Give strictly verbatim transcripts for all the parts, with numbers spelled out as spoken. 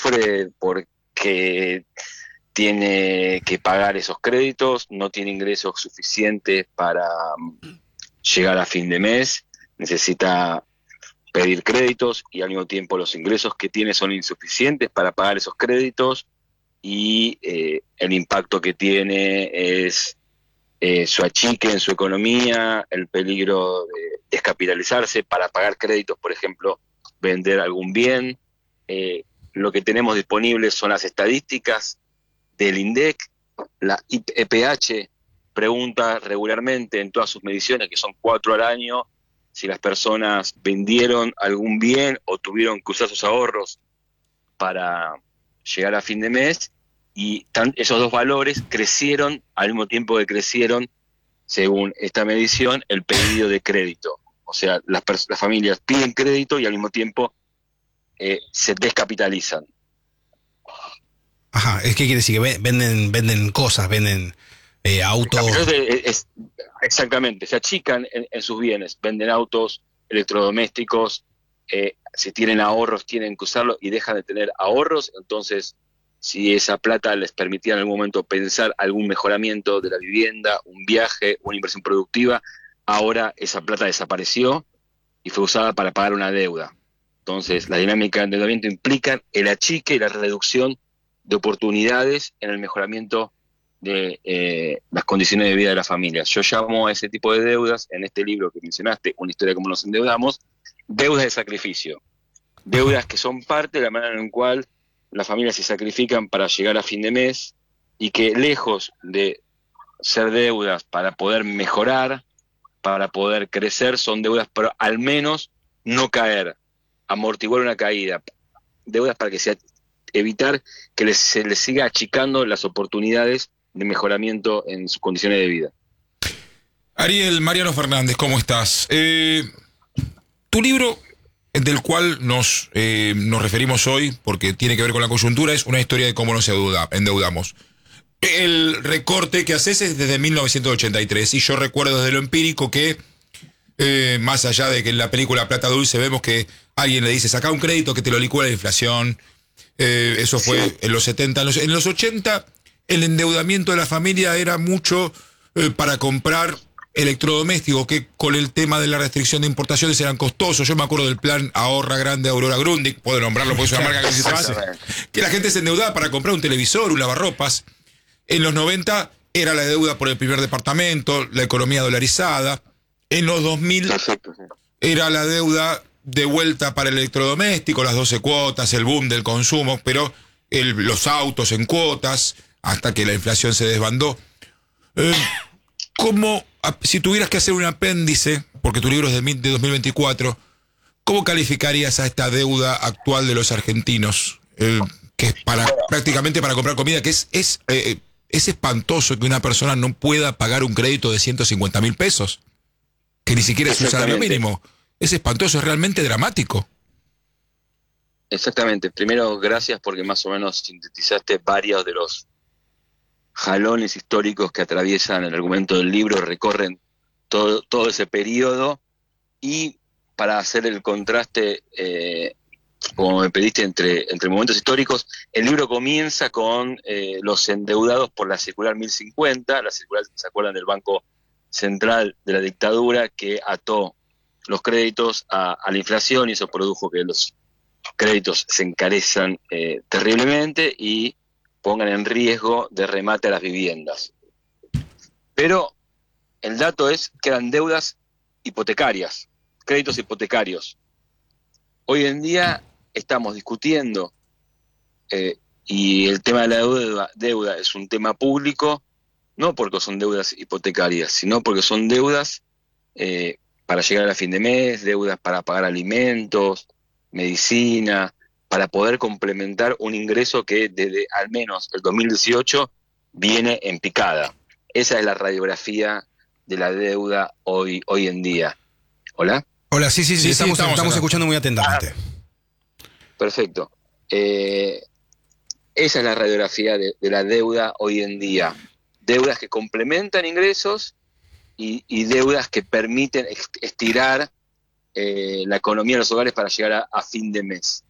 sufre porque tiene que pagar esos créditos, no tiene ingresos suficientes para llegar a fin de mes, necesita pedir créditos y al mismo tiempo los ingresos que tiene son insuficientes para pagar esos créditos y eh, el impacto que tiene es eh, su achique en su economía, el peligro de descapitalizarse para pagar créditos, por ejemplo, vender algún bien. Eh, lo que tenemos disponible son las estadísticas del INDEC. La E P H pregunta regularmente en todas sus mediciones, que son cuatro al año, si las personas vendieron algún bien o tuvieron que usar sus ahorros para llegar a fin de mes, y tan, esos dos valores crecieron al mismo tiempo que crecieron, según esta medición, el pedido de crédito. O sea, las, las familias piden crédito y al mismo tiempo eh, se descapitalizan. Ajá, es que quiere decir que venden, venden cosas, venden eh, autos. Es, es, exactamente, se achican en, en sus bienes, venden autos, electrodomésticos, eh, si tienen ahorros tienen que usarlo y dejan de tener ahorros, entonces si esa plata les permitía en algún momento pensar algún mejoramiento de la vivienda, un viaje, una inversión productiva, ahora esa plata desapareció y fue usada para pagar una deuda. Entonces la dinámica de endeudamiento implica el achique y la reducción de oportunidades en el mejoramiento de eh, las condiciones de vida de las familias. Yo llamo a ese tipo de deudas, en este libro que mencionaste, Una historia de cómo nos endeudamos, deudas de sacrificio. Deudas que son parte de la manera en la cual las familias se sacrifican para llegar a fin de mes y que lejos de ser deudas para poder mejorar, para poder crecer, son deudas para al menos no caer, amortiguar una caída, deudas para que sea evitar que les, se les siga achicando las oportunidades de mejoramiento en sus condiciones de vida. Ariel, Mariano Fernández, ¿cómo estás? Eh, tu libro, del cual nos, eh, nos referimos hoy, porque tiene que ver con la coyuntura, es una historia de cómo nos endeudamos. El recorte que haces es desde mil novecientos ochenta y tres, y yo recuerdo desde lo empírico que, eh, más allá de que en la película Plata Dulce vemos que alguien le dice, saca un crédito que te lo licúa la inflación, eh, eso fue sí. en los setenta, en los, en los ochenta el endeudamiento de la familia era mucho eh, para comprar electrodomésticos que con el tema de la restricción de importaciones eran costosos. Yo me acuerdo del plan Ahorra Grande de Aurora Grundig, puedo nombrarlo porque es una marca que se hace, que la gente se endeudaba para comprar un televisor, un lavarropas. En los noventa era la deuda por el primer departamento, la economía dolarizada. En los dos mil era la deuda de vuelta para el electrodoméstico, las doce cuotas, el boom del consumo, pero el, los autos en cuotas, hasta que la inflación se desbandó. Eh, ¿Cómo, si tuvieras que hacer un apéndice, porque tu libro es de, de dos mil veinticuatro, ¿cómo calificarías a esta deuda actual de los argentinos? Eh, que es para, prácticamente para comprar comida, que es, es, eh, es espantoso que una persona no pueda pagar un crédito de ciento cincuenta mil pesos, que ni siquiera es un salario mínimo. Es espantoso, es realmente dramático. Exactamente. Primero, gracias porque más o menos sintetizaste varios de los jalones históricos que atraviesan el argumento del libro, recorren todo, todo ese periodo, y para hacer el contraste, eh, como me pediste, entre, entre momentos históricos, el libro comienza con eh, los endeudados por la circular mil cincuenta, la circular, ¿se acuerdan?, del Banco Central de la dictadura, que ató los créditos a, a la inflación, y eso produjo que los créditos se encarezcan eh, terriblemente y pongan en riesgo de remate a las viviendas. Pero el dato es que eran deudas hipotecarias, créditos hipotecarios. Hoy en día estamos discutiendo, eh, y el tema de la deuda, deuda es un tema público, no porque son deudas hipotecarias, sino porque son deudas eh, para llegar a fin de mes, deudas para pagar alimentos, medicina, para poder complementar un ingreso que desde al menos el dos mil dieciocho viene en picada. Esa es la radiografía de la deuda hoy, hoy en día. ¿Hola? Hola, sí, sí, sí, sí estamos, estamos, estamos escuchando muy atentamente. Ah, perfecto. Eh, esa es la radiografía de, de la deuda hoy en día. Deudas que complementan ingresos y, y deudas que permiten estirar eh, la economía de los hogares para llegar a, a fin de mes.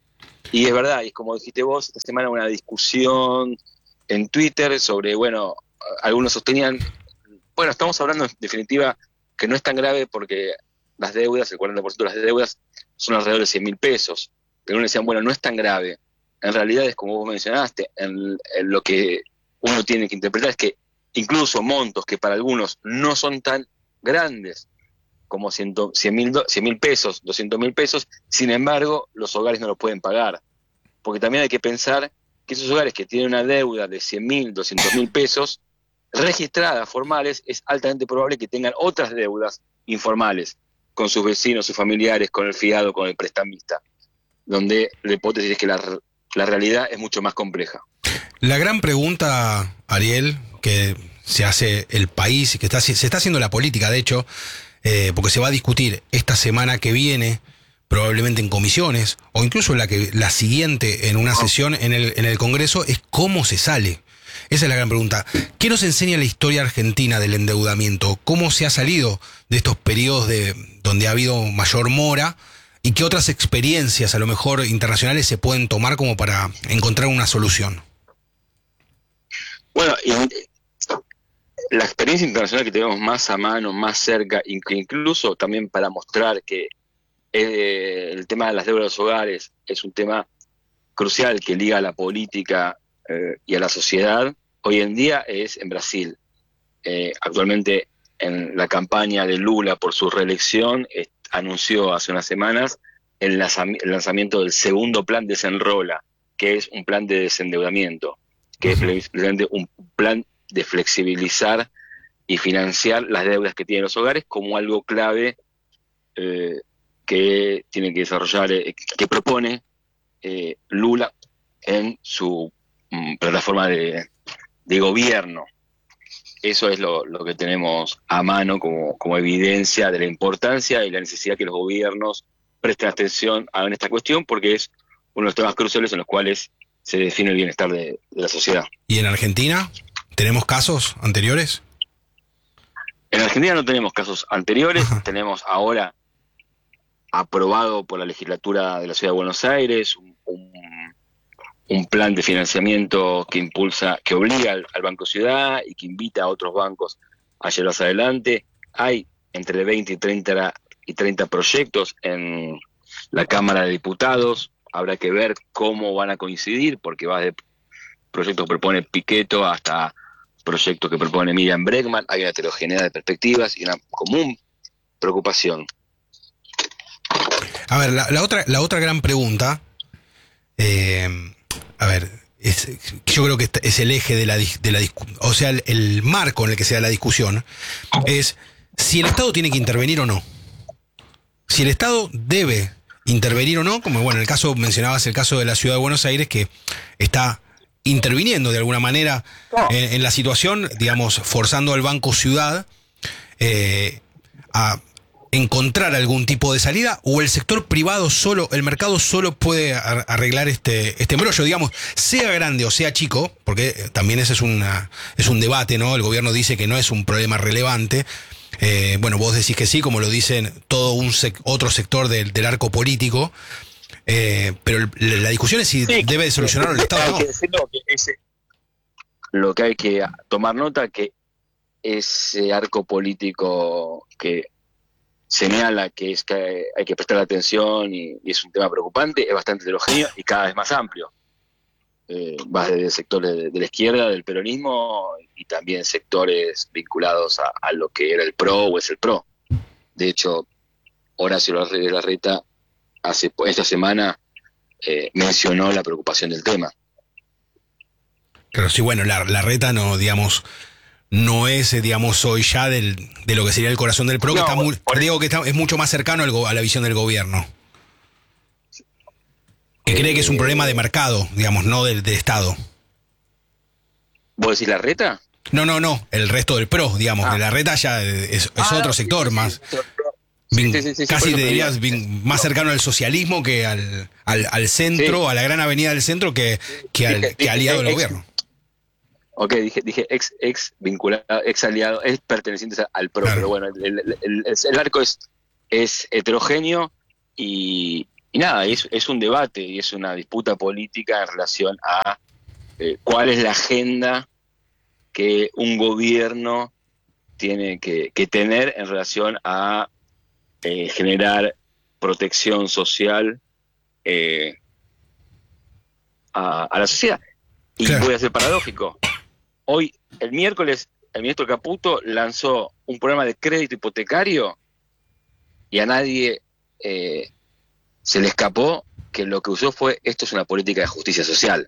Y es verdad, y como dijiste vos, esta semana una discusión en Twitter sobre, bueno, algunos sostenían, bueno, estamos hablando en definitiva que no es tan grave porque las deudas, el cuarenta por ciento de las deudas son alrededor de cien mil pesos. Pero uno decían, bueno, no es tan grave. En realidad es como vos mencionaste, en, en lo que uno tiene que interpretar es que incluso montos que para algunos no son tan grandes, como cien mil pesos, doscientos mil pesos, sin embargo, los hogares no lo pueden pagar. Porque también hay que pensar que esos hogares que tienen una deuda de cien mil, doscientos mil pesos, registradas, formales, es altamente probable que tengan otras deudas informales, con sus vecinos, sus familiares, con el fiado, con el prestamista, donde la hipótesis es que la, la realidad es mucho más compleja. La gran pregunta, Ariel, que se hace el país y que está, se está haciendo la política, de hecho, eh, porque se va a discutir esta semana que viene, probablemente en comisiones, o incluso la que la siguiente en una sesión en el, en el Congreso, es cómo se sale. Esa es la gran pregunta. ¿Qué nos enseña la historia argentina del endeudamiento? ¿Cómo se ha salido de estos periodos de donde ha habido mayor mora? ¿Y qué otras experiencias, a lo mejor internacionales, se pueden tomar como para encontrar una solución? Bueno, y la experiencia internacional que tenemos más a mano, más cerca, incluso también para mostrar que eh, el tema de las deudas de los hogares es un tema crucial que liga a la política eh, y a la sociedad, hoy en día es en Brasil. Eh, actualmente en la campaña de Lula por su reelección eh, anunció hace unas semanas el, lanzam- el lanzamiento del segundo plan Desenrola, que es un plan de desendeudamiento, que uh-huh. es precisamente un plan de flexibilizar y financiar las deudas que tienen los hogares como algo clave eh, que tiene que desarrollar, eh, que propone eh, Lula en su mm, plataforma de, de gobierno. Eso es lo, lo que tenemos a mano como, como evidencia de la importancia y la necesidad que los gobiernos presten atención a esta cuestión, porque es uno de los temas cruciales en los cuales se define el bienestar de, de la sociedad. ¿Y en Argentina tenemos casos anteriores? En Argentina no tenemos casos anteriores. Ajá. Tenemos ahora aprobado por la legislatura de la Ciudad de Buenos Aires un, un, un plan de financiamiento que impulsa, que obliga al, al Banco Ciudad y que invita a otros bancos a llevarlos adelante. Hay entre veinte y treinta, y treinta proyectos en la Cámara de Diputados. Habrá que ver cómo van a coincidir, porque va de proyectos que propone Pichetto hasta proyectos que propone Miriam Bregman. Hay una heterogeneidad de perspectivas y una común preocupación. A ver, la, la otra la otra gran pregunta, eh, a ver, es, yo creo que es el eje de la, de la discusión, o sea, el, el marco en el que se da la discusión, es si el Estado tiene que intervenir o no. Si el Estado debe intervenir o no, como bueno, en el caso, mencionabas el caso de la Ciudad de Buenos Aires, que está interviniendo de alguna manera en, en la situación, digamos, forzando al Banco Ciudad eh, a encontrar algún tipo de salida, o el sector privado solo, el mercado solo puede arreglar este, este embrollo, digamos, sea grande o sea chico, porque también ese es una, es un debate, ¿no? El gobierno dice que no es un problema relevante. Eh, bueno, vos decís que sí, como lo dicen todo un sec- otro sector del, del arco político, eh, pero el, la discusión es si sí, debe solucionarlo el Estado o no. Hay que decirlo, que ese, lo que hay que tomar nota, que ese arco político que señala que es que hay que prestar atención y, y es un tema preocupante, es bastante heterogéneo y cada vez más amplio. Eh, va desde sectores de, de la izquierda, del peronismo, y también sectores vinculados a, a lo que era el PRO o es el PRO. De hecho, Horacio Larreta hace esta semana eh, mencionó la preocupación del tema. Pero sí, bueno, la, Larreta no, digamos, no es, digamos, hoy ya del, de lo que sería el corazón del PRO, no, que está muy, digo que está, es mucho más cercano al, a la visión del gobierno. Que eh, cree que es un problema de mercado, digamos, no del, del Estado. ¿Vos decís Larreta? No, no, no, el resto del PRO, digamos, ah. de Larreta ya es, es ah, otro no, sector sí, más. Sí, sí, sí, sí, sí, casi sí, te dirías bien, más cercano al socialismo que al, al, al centro, sí. a la gran avenida del centro, que, que, al, dije, que aliado dije, del ex, gobierno. Ok, dije, dije ex, ex vinculado, ex aliado, es perteneciente al PRO, claro. Pero bueno, el, el, el, el arco es, es heterogéneo y, y nada, es, es un debate y es una disputa política en relación a eh, cuál es la agenda que un gobierno tiene que, que tener en relación a eh, generar protección social eh, a, a la sociedad. Y claro, voy a ser paradójico. Hoy, el miércoles, el ministro Caputo lanzó un programa de crédito hipotecario y a nadie eh, se le escapó que lo que usó fue: esto es una política de justicia social.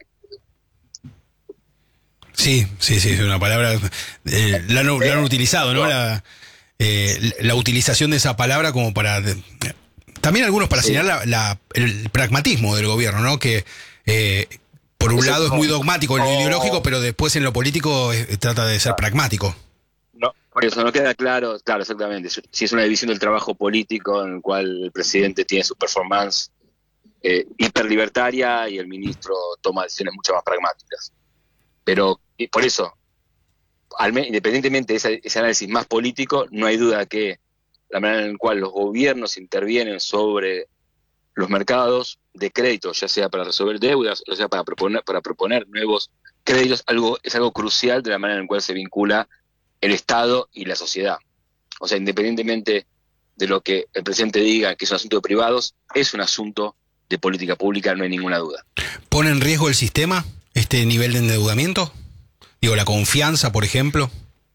Sí, sí, sí, es una palabra, eh, la, han, la han utilizado, ¿no? La, eh, la utilización de esa palabra como para, de, también algunos para sí. señalar la, la, el pragmatismo del gobierno, ¿no? Que eh, por un eso lado no, es muy dogmático en lo no, ideológico, pero después en lo político eh, trata de ser no, pragmático. No, por eso no queda claro, claro, exactamente, si es una división del trabajo político en el cual el presidente tiene su performance eh, hiperlibertaria y el ministro toma decisiones mucho más pragmáticas. Pero y por eso, al, independientemente de ese, ese análisis más político, no hay duda que la manera en la cual los gobiernos intervienen sobre los mercados de crédito, ya sea para resolver deudas, o sea para proponer, para proponer nuevos créditos, algo, es algo crucial de la manera en la cual se vincula el Estado y la sociedad. O sea, independientemente de lo que el presidente diga que es un asunto de privados, es un asunto de política pública, no hay ninguna duda. ¿Pone en riesgo el sistema este nivel de endeudamiento? Digo, la confianza, por ejemplo.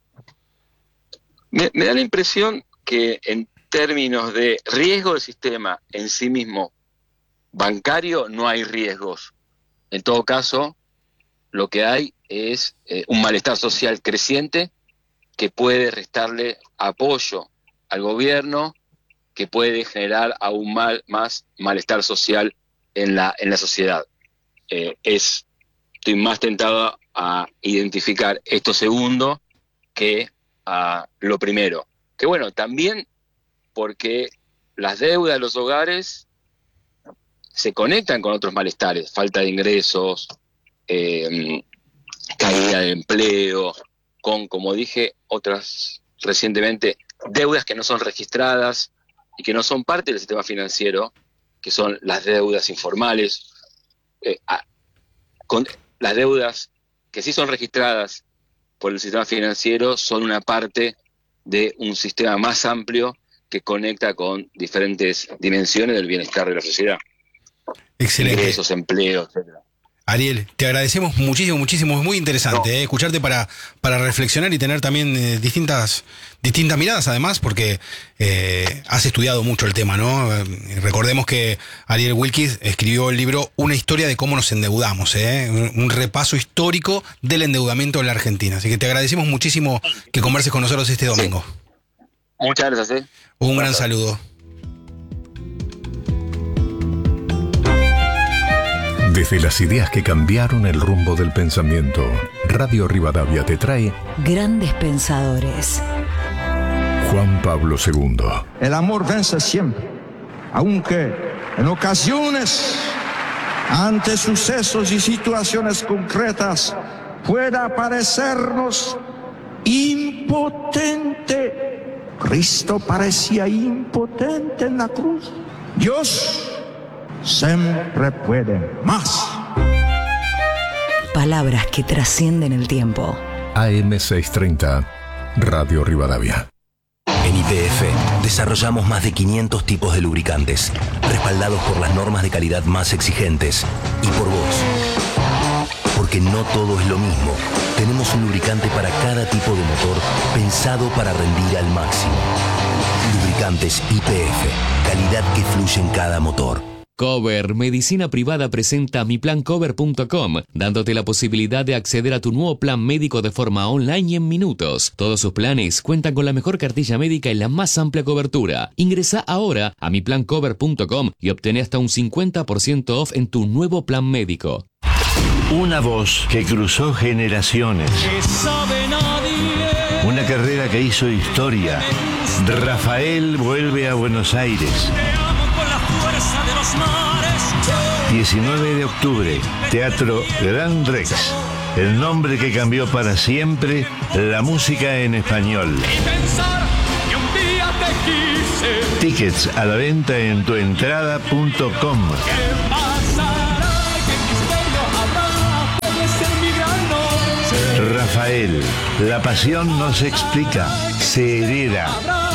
Me, me da la impresión que en términos de riesgo del sistema en sí mismo bancario no hay riesgos. En todo caso, lo que hay es eh, un malestar social creciente que puede restarle apoyo al gobierno, que puede generar aún mal, más malestar social en la, en la sociedad. Eh, es, estoy más tentado a identificar esto segundo que a lo primero. Que bueno, también porque las deudas de los hogares se conectan con otros malestares, falta de ingresos, eh, caída de empleo, con, como dije, otras recientemente, deudas que no son registradas y que no son parte del sistema financiero, que son las deudas informales, eh, a, con, las deudas que sí son registradas por el sistema financiero son una parte de un sistema más amplio que conecta con diferentes dimensiones del bienestar de la sociedad. Excelente. Ingresos, empleo, etcétera. Ariel, te agradecemos muchísimo, muchísimo. Es muy interesante no. eh, escucharte para, para reflexionar y tener también eh, distintas, distintas miradas, además, porque eh, has estudiado mucho el tema, ¿no? Eh, recordemos que Ariel Wilkis escribió el libro Una historia de cómo nos endeudamos, ¿eh? un, un repaso histórico del endeudamiento en la Argentina. Así que te agradecemos muchísimo que converses con nosotros este domingo. Sí. Muchas gracias. ¿eh? Un gran saludo. Desde las ideas que cambiaron el rumbo del pensamiento, Radio Rivadavia te trae Grandes Pensadores. Juan Pablo segundo. El amor vence siempre, aunque en ocasiones, ante sucesos y situaciones concretas, pueda parecernos impotente. Cristo parecía impotente en la cruz. Dios siempre puede más. Palabras que trascienden el tiempo. A M seiscientos treinta, Radio Rivadavia. En Y P F desarrollamos más de quinientos tipos de lubricantes, respaldados por las normas de calidad más exigentes y por vos. Porque no todo es lo mismo. Tenemos un lubricante para cada tipo de motor pensado para rendir al máximo. Lubricantes Y P F, calidad que fluye en cada motor. Cover Medicina Privada presenta mi plan cover punto com, dándote la posibilidad de acceder a tu nuevo plan médico de forma online y en minutos. Todos sus planes cuentan con la mejor cartilla médica y la más amplia cobertura. Ingresa ahora a mi plan cover punto com y obtén hasta un cincuenta por ciento off en tu nuevo plan médico. Una voz que cruzó generaciones. Una carrera que hizo historia. Rafael vuelve a Buenos Aires. diecinueve de octubre, Teatro Gran Rex. El nombre que cambió para siempre la música en español. Tickets a la venta en tuentrada punto com. Rafael, la pasión no se explica, se hereda.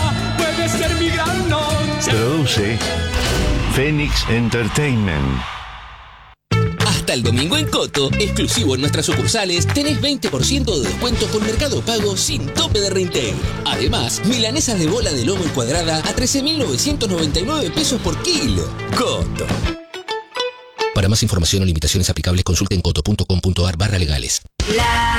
Produce Phoenix Entertainment. Hasta el domingo en Coto, exclusivo en nuestras sucursales, tenés veinte por ciento de descuento por Mercado Pago sin tope de reintegro. Además, milanesas de bola de lomo encuadrada a trece mil novecientos noventa y nueve pesos por kilo. Coto. Para más información o limitaciones aplicables, consulten coto punto com punto ar barra legales.